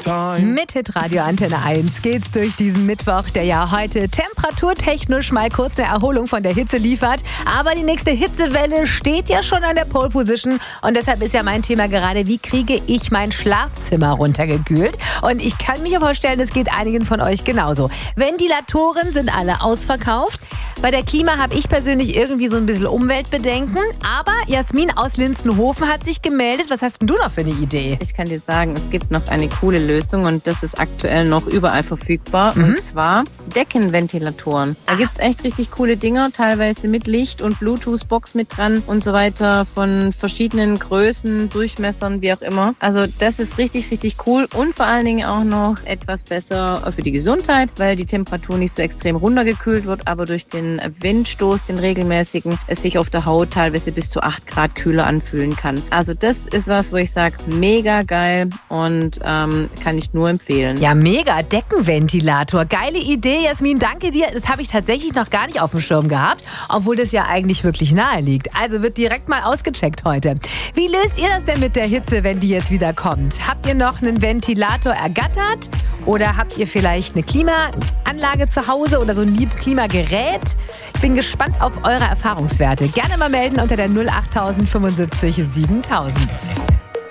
Mit Hitradio Antenne 1 geht's durch diesen Mittwoch, der ja heute temperaturtechnisch mal kurz eine Erholung von der Hitze liefert. Aber die nächste Hitzewelle steht ja schon an der Pole Position. Und deshalb ist ja mein Thema gerade, wie kriege ich mein Schlafzimmer runtergekühlt? Und ich kann mir vorstellen, es geht einigen von euch genauso. Ventilatoren sind alle ausverkauft. Bei der Klima habe ich persönlich irgendwie so ein bisschen Umweltbedenken. Aber Jasmin aus Linzenhofen hat sich gemeldet. Was hast denn du noch für eine Idee? Ich kann dir sagen, es gibt noch eine coole Lösung und das ist aktuell noch überall verfügbar. Und zwar Deckenventilatoren. Da gibt es echt richtig coole Dinger, teilweise mit Licht und Bluetooth-Box mit dran und so weiter, von verschiedenen Größen, Durchmessern, wie auch immer. Also das ist richtig, richtig cool und vor allen Dingen auch noch etwas besser für die Gesundheit, weil die Temperatur nicht so extrem runtergekühlt wird, aber durch den Windstoß, den regelmäßigen, es sich auf der Haut teilweise bis zu 8 Grad kühler anfühlen kann. Also das ist was, wo ich sage, mega geil und kann ich nur empfehlen. Ja, mega, Deckenventilator. Geile Idee, Jasmin, danke dir. Das habe ich tatsächlich noch gar nicht auf dem Schirm gehabt, obwohl das ja eigentlich wirklich nahe liegt. Also wird direkt mal ausgecheckt heute. Wie löst ihr das denn mit der Hitze, wenn die jetzt wieder kommt? Habt ihr noch einen Ventilator ergattert? Oder habt ihr vielleicht eine Klimaanlage zu Hause oder so ein Klimagerät? Ich bin gespannt auf eure Erfahrungswerte. Gerne mal melden unter der 08075 7000.